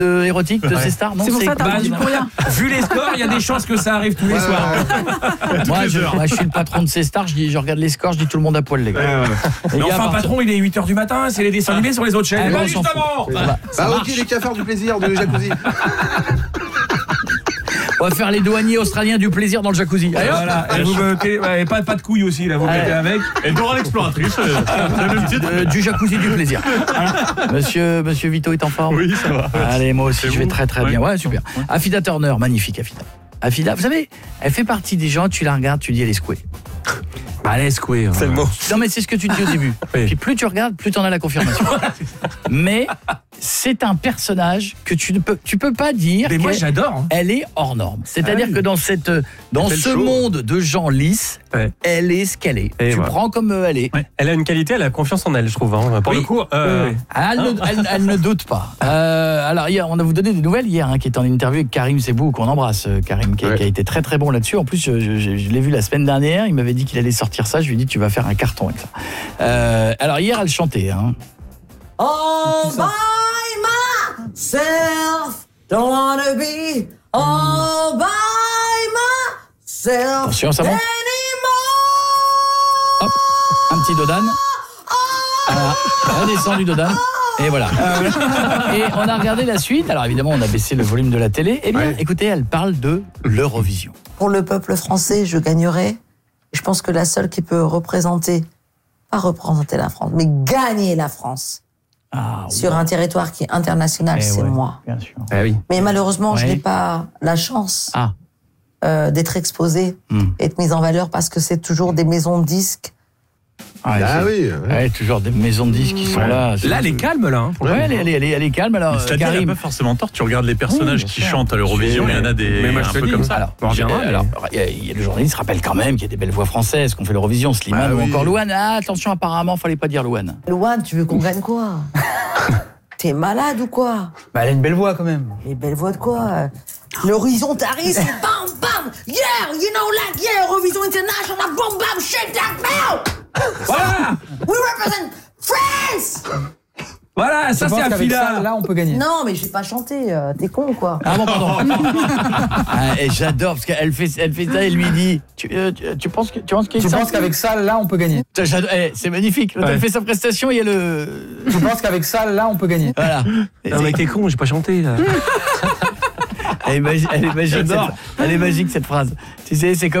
érotique de ces stars. Non, c'est pour ça t'as dit pour rien. Vu les scores, il y a des chances que ça arrive tous les soirs. Moi, je suis le patron de ces stars, je regarde les scores, je dis tout le monde à poil, les gars. Mais enfin, patron, il est 8h du matin, c'est les dessins animés sur les autres chaînes. Ah, justement. Ok, les cafards du plaisir du jacuzzi. On va faire les douaniers australiens du plaisir dans le jacuzzi. Allez, voilà. Et vous mettez, pas de couilles aussi, là, vous mettez avec. Et Dora l'exploratrice, c'est le même titre. Du jacuzzi du plaisir. Monsieur Vito est en forme. Oui, ça va. Allez, moi aussi, je vais très très bien. Ouais. Ouais, super. Affida Turner, magnifique Affida. Affida, vous savez, elle fait partie des gens, tu la regardes, tu dis elle est secouée. Allez, secoué. C'est le mot. Non mais c'est ce que tu dis au début. Oui. Puis plus tu regardes, plus tu en as la confirmation. Mais c'est un personnage que tu peux pas dire. Mais moi, j'adore. Hein. Elle est hors norme. C'est-à-dire que dans ce show. monde de gens lisses, elle est ce qu'elle est. Et tu voilà. prends comme elle est. Ouais. Elle a une qualité, elle a confiance en elle, je trouve. Hein. Pour le coup, Elle ne doute pas. Alors hier, on a vous donné des nouvelles hier, qui était en interview avec Karim Sebou, qu'on embrasse. Karim qui a été très très bon là-dessus. En plus, je l'ai vu la semaine dernière. Il m'avait dit qu'il allait sortir ça. Je lui ai dit tu vas faire un carton avec ça. Alors hier, elle chantait. All by myself, don't wanna be all by myself. Attention, ça monte. Hop, un petit dodan. Voilà, redescend du dodan. Et voilà. Et on a regardé la suite. Alors évidemment, on a baissé le volume de la télé. Eh bien, écoutez, elle parle de l'Eurovision. Pour le peuple français, je gagnerai. Je pense que la seule qui peut pas représenter la France, mais gagner la France sur un territoire qui est international, c'est moi. Bien sûr. oui. Mais malheureusement, je n'ai pas la chance d'être exposée et d'être mise en valeur parce que c'est toujours des maisons de disques. Toujours des maisons de disques qui sont là. Là, elle est calme, là. Hein, elle est calme. Alors, C'est-à-dire, elle n'a pas forcément tort. Tu regardes les personnages qui chantent à l'Eurovision, il y en a des mais moi, je un te peu dis, comme ça. Alors, il y a le journaliste rappelle quand même qu'il y a des belles voix françaises qu'on fait l'Eurovision, Slimane ou encore Louane. Ah, attention, apparemment, fallait pas dire Louane. Louane, tu veux qu'on gagne quoi? T'es malade ou quoi? Elle a une belle voix quand même. Mais belle voix de quoi? L'horizontarisme, c'est bam bam, yeah, you know like yeah, Eurovision International, boom bam, shake that now. Voilà. We represent France. Voilà, ça c'est Affida. Là, on peut gagner. Non, mais j'ai pas chanté, t'es con quoi. Ah bon, pardon. Et j'adore parce qu'elle fait ça, elle lui dit tu penses qu'avec ça, là, on peut gagner. C'est magnifique. Elle fait sa prestation, il y a le. Je pense qu'avec ça, là, on peut gagner. Voilà. Non mais t'es con, j'ai pas chanté là. Elle est magique cette phrase. Tu sais, c'est comme